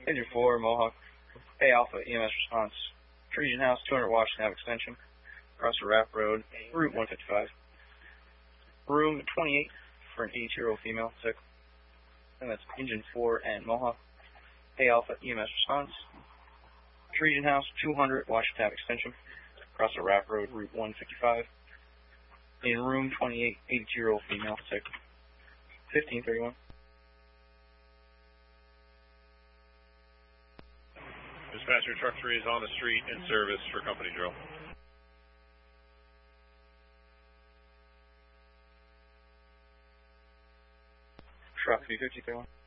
Engine 4, Mohawk, Bay Alpha, EMS response. Tresian House, 200 watts, nav extension. Across the Raft Road, Route 155. Room 28 for an 82-year-old female, sick. And that's Engine 4 and Mohawk. Bay Alpha, EMS response. Tresian House, 200 watts, nav extension. Across the Raft Road, Route 155. In room 28, 82-year-old female, sick. 1531. Dispatcher, truck 3 is on the street in service for company drill. Truck 350, 31.